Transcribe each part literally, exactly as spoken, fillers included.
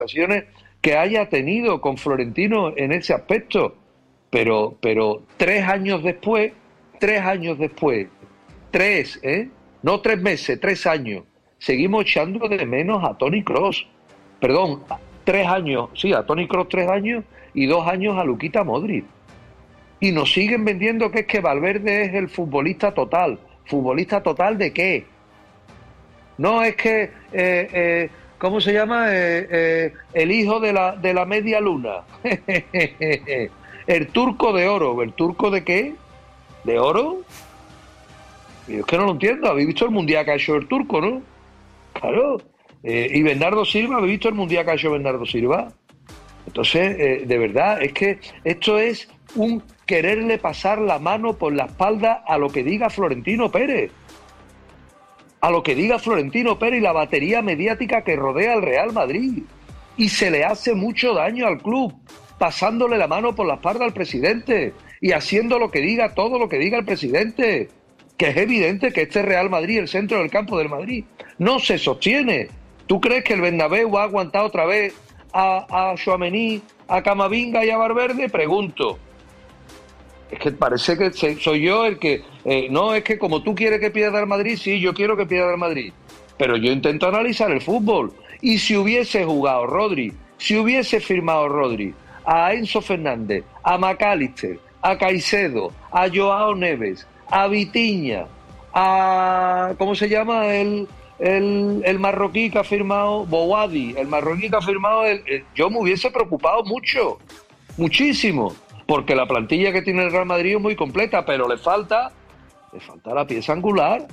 conversaciones que haya tenido con Florentino en ese aspecto. Pero, pero tres años después, tres años después, tres, ¿eh? No tres meses, tres años, seguimos echando de menos a Toni Kroos. Perdón, tres años, sí, a Toni Kroos tres años y dos años a Luka Modric. Y nos siguen vendiendo que es que Valverde es el futbolista total. ¿Futbolista total de qué? No es que, eh, eh, ¿cómo se llama? Eh, eh, el hijo de la, de la media luna. El turco de oro. ¿El turco de qué? ¿De oro? Yo es que no lo entiendo. ¿Habéis visto el mundial que ha hecho el turco, no? Claro. Eh, ¿Y Bernardo Silva? ¿Habéis visto el mundial que ha hecho Bernardo Silva? Entonces, eh, de verdad, es que esto es un quererle pasar la mano por la espalda a lo que diga Florentino Pérez. A lo que diga Florentino Pérez y la batería mediática que rodea al Real Madrid. Y se le hace mucho daño al club, pasándole la mano por la espalda al presidente y haciendo lo que diga, todo lo que diga el presidente. Que es evidente que este Real Madrid, el centro del campo del Madrid, no se sostiene. ¿Tú crees que el Bernabéu ha aguantado otra vez a, a Tchouaméni, a Camavinga y a Valverde? Pregunto. Es que parece que soy yo el que... Eh, no, es que como tú quieres que pierda el Madrid, sí, yo quiero que pierda el Madrid. Pero yo intento analizar el fútbol. Y si hubiese jugado Rodri, si hubiese firmado Rodri, a Enzo Fernández, a McAllister, a Caicedo, a Joao Neves, a Vitinha, a... ¿cómo se llama? El, el, el marroquí que ha firmado, Bouadi, el marroquí que ha firmado... El, el, yo me hubiese preocupado mucho, muchísimo. Porque la plantilla que tiene el Real Madrid es muy completa, pero le falta, le falta la pieza angular.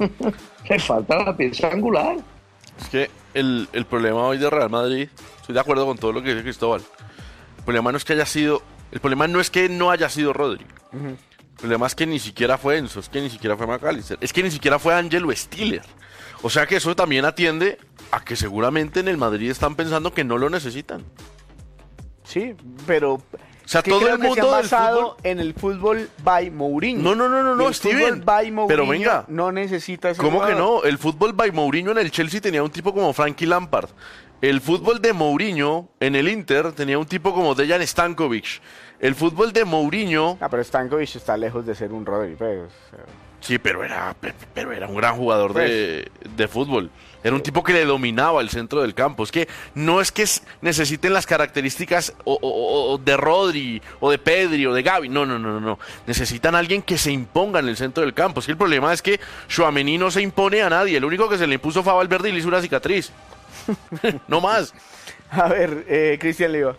Le falta la pieza angular. Es que el, el problema hoy del Real Madrid, estoy de acuerdo con todo lo que dice Cristóbal. El problema no es que haya sido, el problema no es que no haya sido Rodri. Uh-huh. El problema es que ni siquiera fue Enzo, es que ni siquiera fue McAllister, es que ni siquiera fue Ángelo Stiller. O sea que eso también atiende a que seguramente en el Madrid están pensando que no lo necesitan. Sí, pero... O sea, todo el mundo se ha basado del fútbol... en el fútbol by Mourinho. No, no, no, no, no, el Steven. By Mourinho pero venga, no necesita ese ¿cómo jugador? que no? El fútbol by Mourinho en el Chelsea tenía un tipo como Frankie Lampard. El fútbol de Mourinho en el Inter tenía un tipo como Dejan Stankovic. El fútbol de Mourinho... Ah, pero Stankovic está lejos de ser un Rodri, pues. Sí, pero era, pero era un gran jugador de, de fútbol. Era un tipo que le dominaba el centro del campo. Es que no es que necesiten las características o, o, o de Rodri, o de Pedri, o de Gavi. No, no, no, no. Necesitan a alguien que se imponga en el centro del campo. Es que el problema es que Tchouaméni no se impone a nadie. El único que se le impuso fue a Valverde y le hizo una cicatriz. No más. A ver, eh, Cristian Leiva.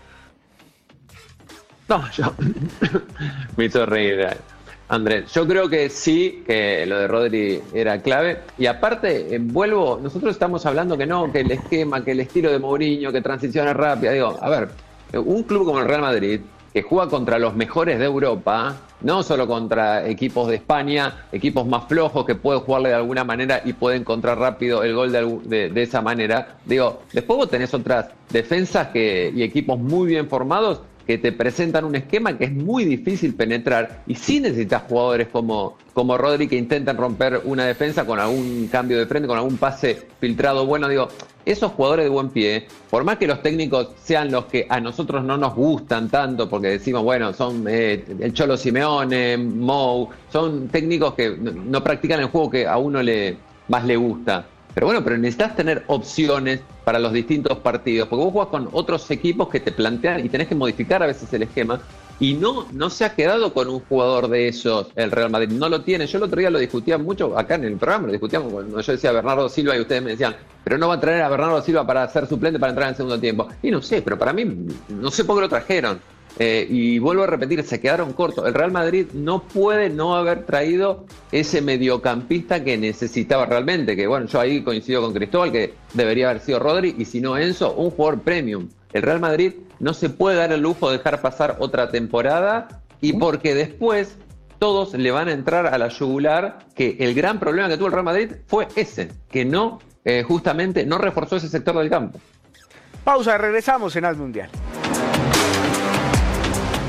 No, yo... me hizo reír, Andrés. Yo creo que sí, que lo de Rodri era clave. Y aparte, eh, vuelvo, nosotros estamos hablando que no, que el esquema, que el estilo de Mourinho, que transiciones rápidas. Digo, a ver, un club como el Real Madrid, que juega contra los mejores de Europa, no solo contra equipos de España, equipos más flojos que pueden jugarle de alguna manera y pueden encontrar rápido el gol de, de, de esa manera. Digo, después vos tenés otras defensas que, y equipos muy bien formados que te presentan un esquema que es muy difícil penetrar y sí necesitas jugadores como, como Rodri que intentan romper una defensa con algún cambio de frente, con algún pase filtrado bueno. Digo, esos jugadores de buen pie, por más que los técnicos sean los que a nosotros no nos gustan tanto, porque decimos, bueno, son eh, el Cholo Simeone, Mou, son técnicos que no, no practican el juego que a uno le más le gusta. Pero bueno, pero necesitas tener opciones para los distintos partidos, porque vos jugás con otros equipos que te plantean y tenés que modificar a veces el esquema, y no, no se ha quedado con un jugador de esos el Real Madrid, no lo tiene. Yo el otro día lo discutía mucho acá en el programa, lo discutíamos cuando yo decía Bernardo Silva y ustedes me decían, pero no va a traer a Bernardo Silva para ser suplente para entrar en el segundo tiempo. Y no sé, pero para mí, no sé por qué lo trajeron. Eh, y vuelvo a repetir, se quedaron cortos. El Real Madrid no puede no haber traído ese mediocampista que necesitaba realmente, que bueno, yo ahí coincido con Cristóbal, que debería haber sido Rodri, y si no Enzo, un jugador premium. El Real Madrid no se puede dar el lujo de dejar pasar otra temporada, y porque después todos le van a entrar a la yugular, que el gran problema que tuvo el Real Madrid fue ese, que no, eh, justamente no reforzó ese sector del campo. Pausa, regresamos en Al Mundial.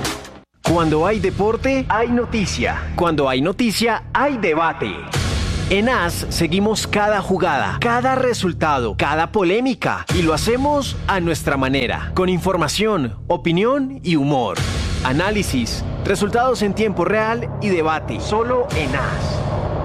Cuando hay deporte, hay noticia. Cuando hay noticia, hay debate. En A S seguimos cada jugada, cada resultado, cada polémica y lo hacemos a nuestra manera, con información, opinión y humor. Análisis, resultados en tiempo real y debate, solo en A S.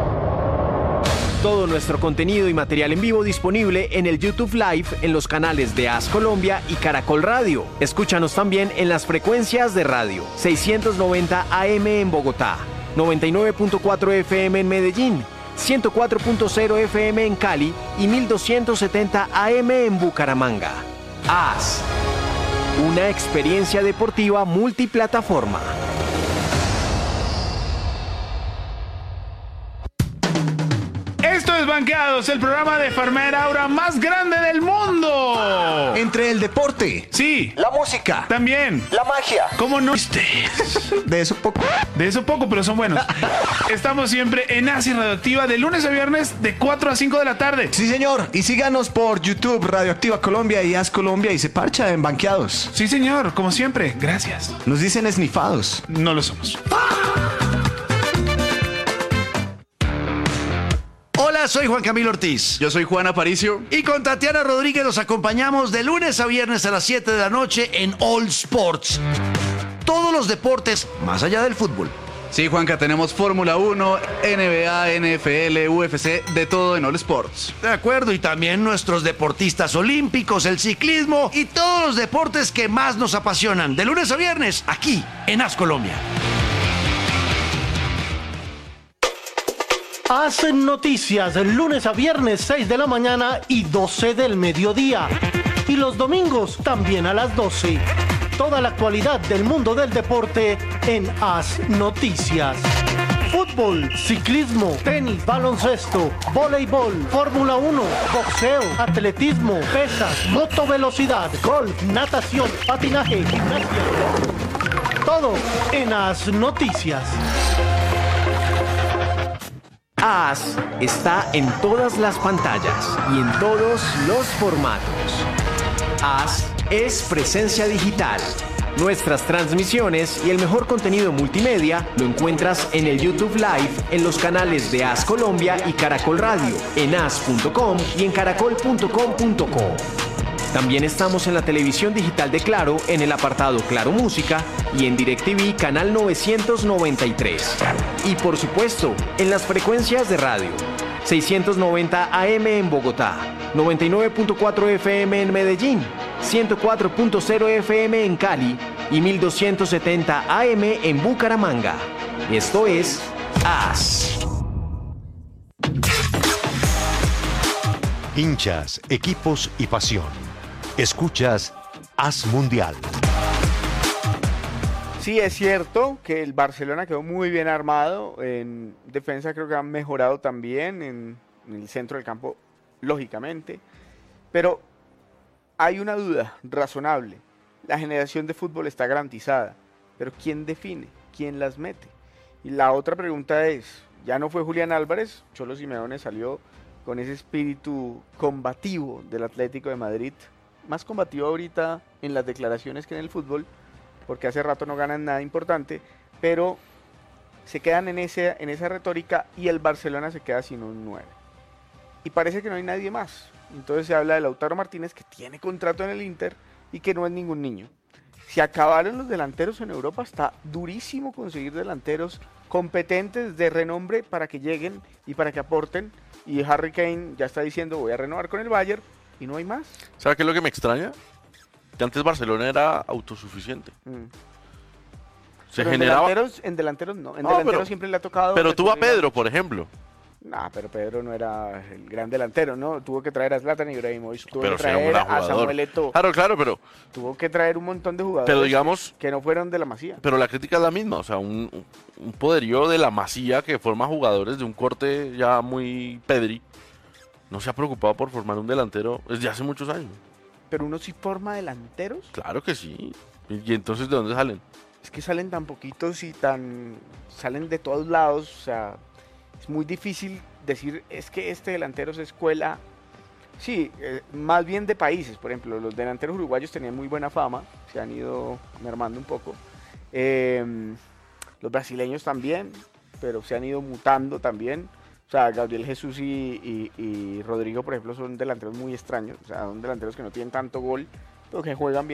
Todo nuestro contenido y material en vivo disponible en el YouTube Live en los canales de A S Colombia y Caracol Radio. Escúchanos también en las frecuencias de radio seiscientos noventa A M en Bogotá, noventa y nueve punto cuatro F M en Medellín, ciento cuatro punto cero F M en Cali y mil doscientos setenta A M en Bucaramanga. A S, una experiencia deportiva multiplataforma. Esto es Banqueados, el programa de Farmer Aura más grande del mundo. Entre el deporte, Sí, la música, también. la magia. ¿Cómo no? De eso poco. De eso poco, pero son buenos. Estamos siempre en Asia Radioactiva de lunes a viernes de cuatro a cinco de la tarde. Sí, señor. Y síganos por YouTube, Radioactiva Colombia y A S Colombia y se parcha en Banqueados. Sí, señor, como siempre. Gracias. Nos dicen esnifados. No lo somos. Hola, soy Juan Camilo Ortiz. Yo soy Juan Aparicio. Y con Tatiana Rodríguez los acompañamos de lunes a viernes a las siete de la noche en All Sports. Todos los deportes más allá del fútbol. Sí, Juanca, tenemos Fórmula uno, N B A, N F L, U F C, de todo en All Sports. De acuerdo, y también nuestros deportistas olímpicos, el ciclismo y todos los deportes que más nos apasionan. De lunes a viernes, aquí en A S Colombia. Hacen noticias lunes a viernes seis de la mañana y doce del mediodía. Y los domingos también a las doce. Toda la actualidad del mundo del deporte en Haz Noticias. Fútbol, ciclismo, tenis, baloncesto, voleibol, Fórmula uno, boxeo, atletismo, pesas, motovelocidad, golf, natación, patinaje, gimnasia. Todo en Haz Noticias. A S está en todas las pantallas y en todos los formatos. A S es presencia digital. Nuestras transmisiones y el mejor contenido multimedia lo encuentras en el YouTube Live en los canales de A S Colombia y Caracol Radio, en a s punto com y en caracol punto com punto co. También estamos en la televisión digital de Claro en el apartado Claro Música y en DirecTV canal novecientos noventa y tres. Y por supuesto, en las frecuencias de radio seiscientos noventa A M en Bogotá, noventa y nueve punto cuatro F M en Medellín, ciento cuatro punto cero F M en Cali y mil doscientos setenta A M en Bucaramanga. Esto es A S. Hinchas, equipos y pasión. Escuchas A S Mundial. Sí, es cierto que el Barcelona quedó muy bien armado. En defensa creo que han mejorado también. En, en el centro del campo, lógicamente. Pero hay una duda razonable. La generación de fútbol está garantizada. Pero ¿quién define? ¿Quién las mete? Y la otra pregunta es, ya no fue Julián Álvarez. Cholo Simeone salió con ese espíritu combativo del Atlético de Madrid. Más combativo ahorita en las declaraciones que en el fútbol, porque hace rato no ganan nada importante, pero se quedan en, ese, en esa retórica y el Barcelona se queda sin un nueve. Y parece que no hay nadie más. Entonces se habla de Lautaro Martínez, que tiene contrato en el Inter y que no es ningún niño. Si acabaron los delanteros en Europa, está durísimo conseguir delanteros competentes de renombre para que lleguen y para que aporten. Y Harry Kane ya está diciendo, voy a renovar con el Bayern. Y no hay más. ¿Sabes qué es lo que me extraña? Que antes Barcelona era autosuficiente. Mm. Se Pero generaba... en delanteros, en delanteros no. En No, delanteros pero- siempre le ha tocado. Pero tuvo a recurrir Pedro, por ejemplo. Nah, pero Pedro no era el gran delantero, ¿no? Tuvo que traer a Zlatan Ibrahimovic, tuvo Pero que sí era un traer gran a jugador. Samuel Eto'o, Claro, claro, pero, tuvo que traer un montón de jugadores pero digamos, que no fueron de la Masía. pero la crítica es la misma. O sea, un, un poderío de la Masía que forma jugadores de un corte ya muy pedri. No se ha preocupado por formar un delantero desde hace muchos años. Pero uno sí forma delanteros. Claro que sí. ¿Y, y entonces de dónde salen? Es que salen tan poquitos y tan... salen de todos lados, o sea, es muy difícil decir, es que este delantero es escuela. Sí, eh, más bien de países, por ejemplo, los delanteros uruguayos tenían muy buena fama, se han ido mermando un poco. Eh, los brasileños también, pero se han ido mutando también. O sea, Gabriel Jesús y, y, y Rodrigo, por ejemplo, son delanteros muy extraños. O sea, son delanteros que no tienen tanto gol, pero que juegan bien.